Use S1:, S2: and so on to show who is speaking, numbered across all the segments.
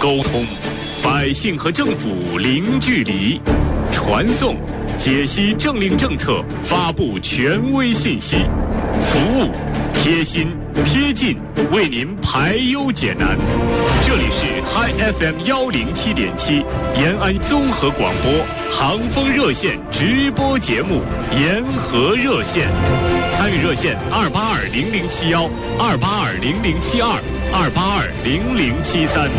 S1: 沟通百姓和政府零距离，传送解析政令政策，发布权威信息，服务贴心贴近，为您排忧解难。这里是 Hi FM 107.7延安综合广播航风热线直播节目延河热线，参与热线2820071、2820072、2820073。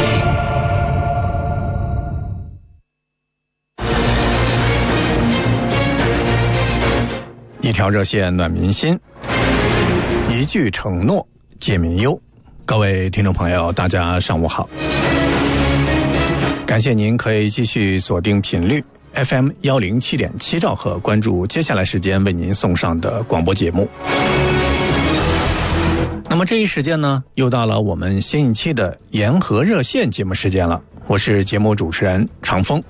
S2: 一条热线暖民心，一句承诺解民忧。各位听众朋友，大家上午好，感谢您可以继续锁定频率 FM 107.7兆赫，关注接下来时间为您送上的广播节目。那么这一时间呢，又到了我们新一期的延河热线节目时间了，我是节目主持人长风。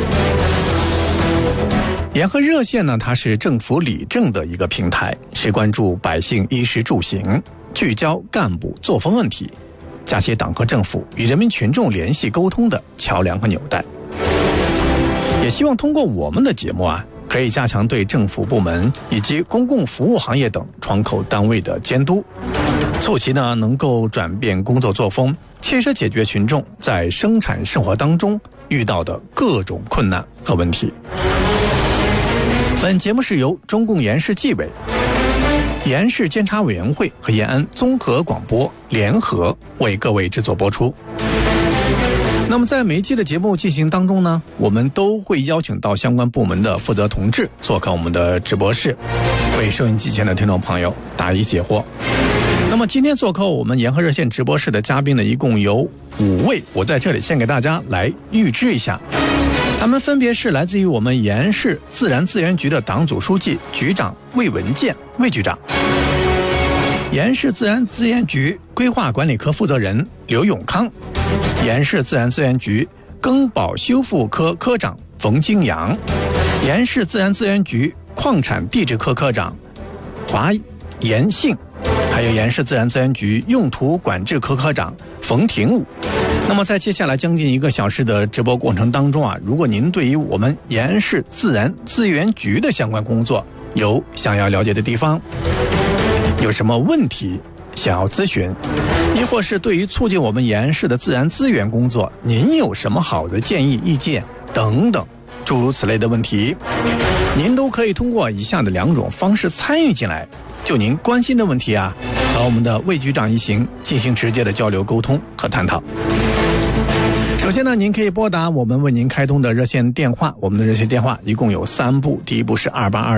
S2: 延河热线呢，它是政府理政的一个平台，是关注百姓衣食住行，聚焦干部作风问题，架起党和政府与人民群众联系沟通的桥梁和纽带。也希望通过我们的节目啊，可以加强对政府部门以及公共服务行业等窗口单位的监督，促其呢能够转变工作作风，切实解决群众在生产生活当中遇到的各种困难和问题。本节目是由中共延市纪委、延市监察委员会和延安综合广播联合为各位制作播出。那么在每一期的节目进行当中呢，我们都会邀请到相关部门的负责同志做客我们的直播室，为收音机前的听众朋友答疑解惑。那么今天做客我们延河热线直播室的嘉宾呢，一共有5位，我在这里先给大家来预知一下。他们分别是来自于我们延市自然资源局的党组书记、局长魏文健魏局长，延市自然资源局规划管理科负责人刘永康，延市自然资源局耕保修复科科长冯金阳，延市自然资源局矿产地质科科长华延信，还有延市自然资源局用途管制科科长冯廷武。那么在接下来将近1个小时的直播过程当中啊，如果您对于我们延市自然资源局的相关工作有想要了解的地方，有什么问题想要咨询，亦或是对于促进我们延市的自然资源工作，您有什么好的建议意见等等诸如此类的问题，您都可以通过以下的2种方式参与进来，就您关心的问题啊，和我们的魏局长一行进行直接的交流沟通和探讨。首先呢，您可以拨打我们为您开通的热线电话，我们的热线电话一共有3部，第一部是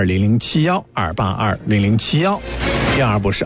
S2: 2820071、2820071，第二部是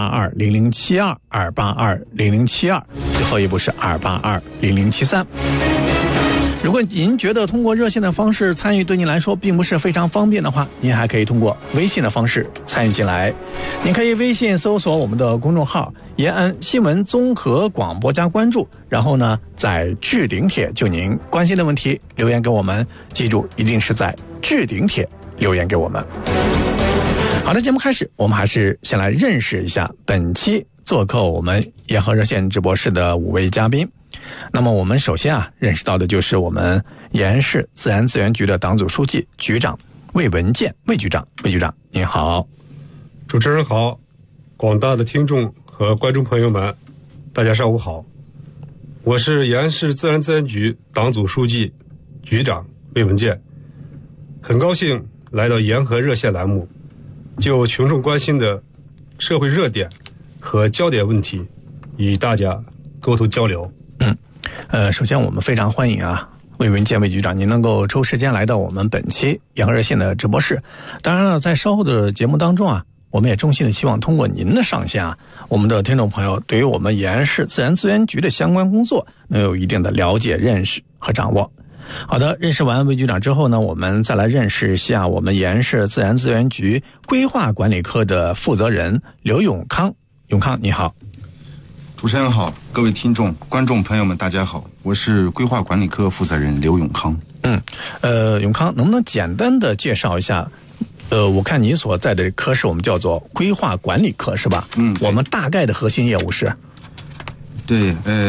S2: 2820072、2820072，最后一部是2820073。如果您觉得通过热线的方式参与对您来说并不是非常方便的话，您还可以通过微信的方式参与进来。您可以微信搜索我们的公众号延安新闻综合广播加关注，然后呢在置顶帖就您关心的问题留言给我们，记住一定是在置顶帖留言给我们。好的，节目开始，我们还是先来认识一下本期做客我们延河热线直播室的5位嘉宾。那么我们首先啊认识到的就是我们延市自然资源局的党组书记、局长魏文健魏局长。魏局长您好。
S3: 主持人好，广大的听众和观众朋友们，大家上午好。我是延市自然资源局党组书记、局长魏文健，很高兴来到延河热线栏目，就群众关心的社会热点和焦点问题与大家沟通交流。
S2: 首先我们非常欢迎啊魏文健魏局长您能够抽时间来到我们本期延河热线的直播室。当然了，在稍后的节目当中啊，我们也衷心的希望通过您的上线啊，我们的听众朋友对于我们延市自然资源局的相关工作能有一定的了解、认识和掌握。好的，认识完魏局长之后呢，我们再来认识一下我们延市自然资源局规划管理科的负责人刘永康。永康你好。
S4: 主持人好，各位听众观众朋友们大家好，我是规划管理科负责人刘永康。
S2: 永康能不能简单的介绍一下我看你所在的科室我们叫做规划管理科是吧？我们大概的核心业务是？
S4: 对，